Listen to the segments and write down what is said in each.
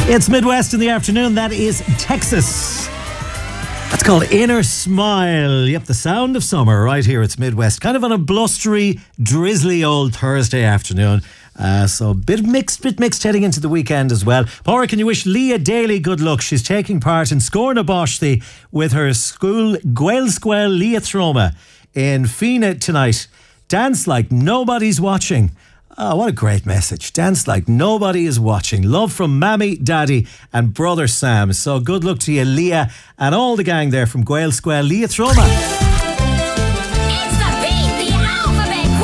It's Midwest in the afternoon. That is Texas. That's called Inner Smile. Yep, the sound of summer right here. It's Midwest. Kind of on a blustery, drizzly old Thursday afternoon. So a bit mixed heading into the weekend as well. Paura, can you wish Leah Daly good luck? She's taking part in Scorna Boshti with her school Gael Square Leah Throma in Fina tonight. Dance like nobody's watching. Oh, what a great message. Dance like nobody is watching. Love from Mammy, Daddy and Brother Sam. So good luck to you, Leah, and all the gang there from Gael Square Leah Throma. It's the Beat the Alphabet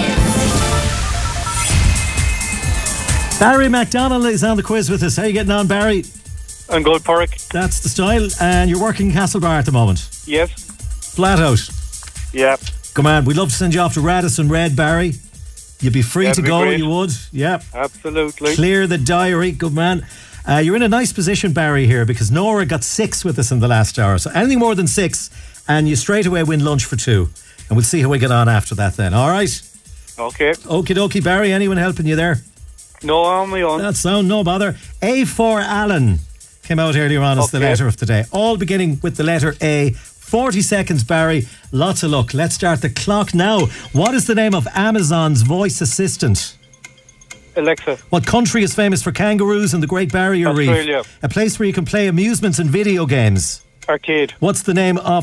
Quiz. Barry McDonald is on the quiz with us. How are you getting on, Barry? I'm good, Porrick. That's the style. And you're working in Castlebar at the moment? Yes. Flat out? Yeah. Come on, we'd love to send you off to Radisson Red, Barry. You'd be free to go, you would. Yeah. Absolutely. Clear the diary. Good man. You're in a nice position, Barry, here, because Nora got 6 with us in the last hour. So anything more than 6, and you straight away win lunch for 2. And we'll see how we get on after that then. All right? Okay. Okie dokie, Barry. Anyone helping you there? No, I'm on my own. That sound, no bother. A for Alan came out earlier on as the letter of the day. All beginning with the letter A. 40 seconds, Barry. Lots of luck. Let's start the clock now. What is the name of Amazon's voice assistant? Alexa. What country is famous for kangaroos and the Great Barrier Reef? Australia. A place where you can play amusements and video games. Arcade. What's the name of